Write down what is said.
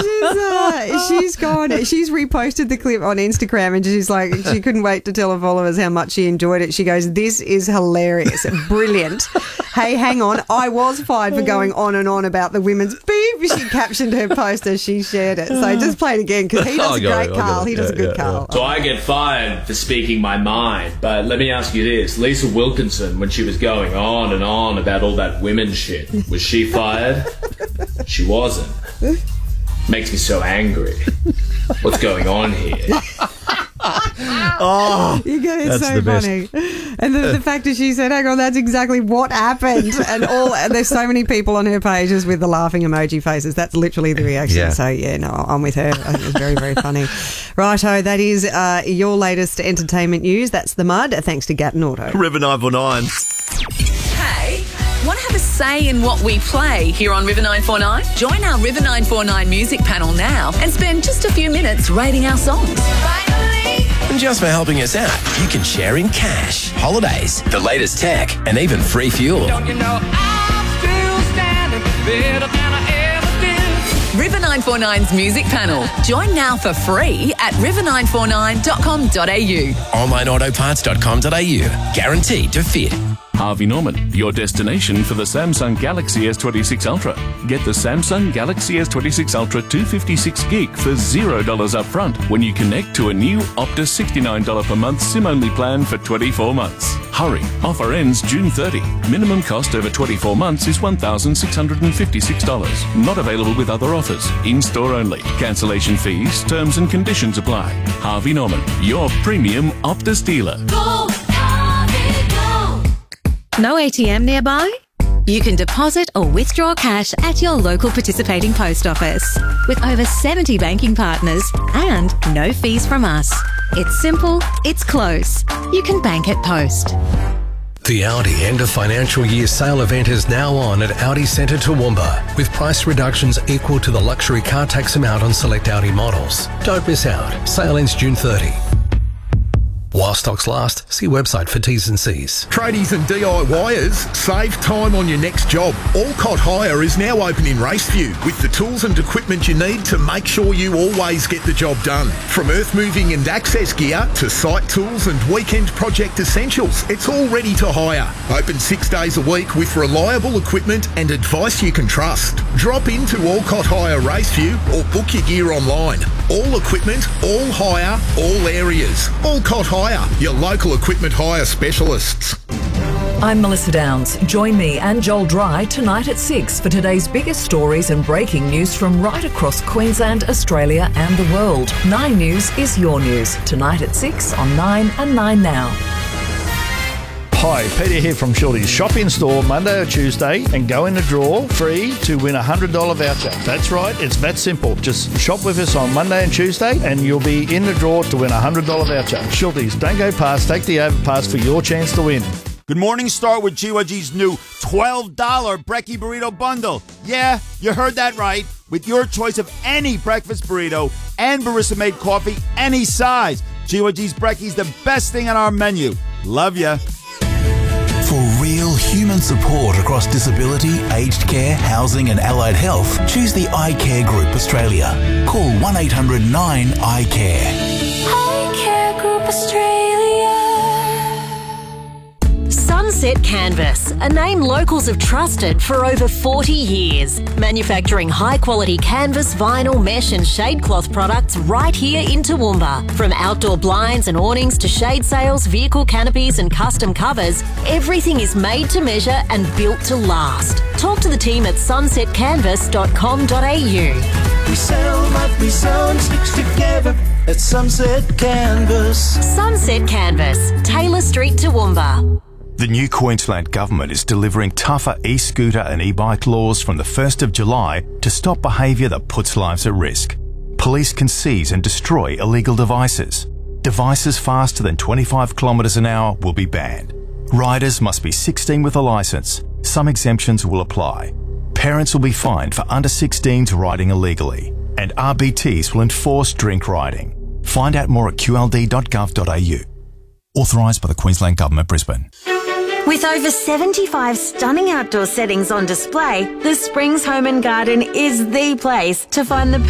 She's gone. She's reposted the clip on Instagram and she's like, she couldn't wait to tell her followers how much she enjoyed it. She goes, "This is hilarious. Brilliant. Hey, hang on. I was fired for going on and on about the women's beef." She captioned her post as she shared it. So just play it again because he does a great Carl. He does a good Carl. So I get fired for speaking my mind. But let me ask you this. Lisa Wilkinson, when she was going on and on about all that women shit, was she fired? She wasn't. Makes me so angry. What's going on here? It's so funny. And the fact that she said, "Hang on, that's exactly what happened," and there's so many people on her pages with the laughing emoji faces. That's literally the reaction. Yeah. So I'm with her. I think it was very, very funny. Righto, that is your latest entertainment news. That's the Mud. Thanks to Gatton Auto. River 949. Hey, want to have a say in what we play here on River 949? Join our River 949 music panel now and spend just a few minutes rating our songs. And just for helping us out, you can share in cash, holidays, the latest tech, and even free fuel. Don't you know I'm still standing better than I ever did? River 949's music panel. Join now for free at river949.com.au. OnlineAutoparts.com.au. Guaranteed to fit. Harvey Norman, your destination for the Samsung Galaxy S26 Ultra. Get the Samsung Galaxy S26 Ultra 256 gig for $0 up front when you connect to a new Optus $69 per month SIM-only plan for 24 months. Hurry, offer ends June 30. Minimum cost over 24 months is $1,656. Not available with other offers. In-store only. Cancellation fees, terms and conditions apply. Harvey Norman, your premium Optus dealer. No ATM nearby? You can deposit or withdraw cash at your local participating post office. With over 70 banking partners and no fees from us. It's simple, it's close. You can bank at Post. The Audi end of financial year sale event is now on at Audi Centre Toowoomba, with price reductions equal to the luxury car tax amount on select Audi models. Don't miss out. Sale ends June 30. While stocks last, see website for T's and C's. Tradies and DIYers, save time on your next job. Alcott Hire is now open in Raceview with the tools and equipment you need to make sure you always get the job done. From earth moving and access gear to site tools and weekend project essentials, it's all ready to hire. Open 6 days a week with reliable equipment and advice you can trust. Drop into Alcott Hire Raceview or book your gear online. All equipment, all hire, all areas. Alcott Hire, your local equipment hire specialists. I'm Melissa Downs. Join me and Joel Dry tonight at 6 for today's biggest stories and breaking news from right across Queensland, Australia and the world. 9 News is your news. Tonight at 6 on 9 and 9 Now. Hi, Peter here from Shorty's. Shop in store Monday or Tuesday and go in the draw free to win a $100 voucher. That's right, it's that simple. Just shop with us on Monday and Tuesday and you'll be in the draw to win a $100 voucher. Shorty's, don't go past, take the overpass for your chance to win. Good morning, start with GYG's new $12 Brekkie Burrito Bundle. Yeah, you heard that right. With your choice of any breakfast burrito and barista-made coffee, any size. GYG's Brekkie's the best thing on our menu. Love ya. For real human support across disability, aged care, housing and allied health, choose the iCare Group Australia. Call 1-800-9-ICARE. iCare Group Australia. Sunset Canvas, a name locals have trusted for over 40 years. Manufacturing high-quality canvas, vinyl, mesh and shade cloth products right here in Toowoomba. From outdoor blinds and awnings to shade sails, vehicle canopies and custom covers, everything is made to measure and built to last. Talk to the team at sunsetcanvas.com.au. We sound like we sound sticks together at Sunset Canvas. Sunset Canvas, Taylor Street, Toowoomba. The new Queensland Government is delivering tougher e-scooter and e-bike laws from the 1st of July to stop behaviour that puts lives at risk. Police can seize and destroy illegal devices. Devices faster than 25 kilometres an hour will be banned. Riders must be 16 with a licence. Some exemptions will apply. Parents will be fined for under 16s riding illegally. And RBTs will enforce drink riding. Find out more at qld.gov.au. Authorised by the Queensland Government, Brisbane. With over 75 stunning outdoor settings on display, the Springs Home and Garden is the place to find the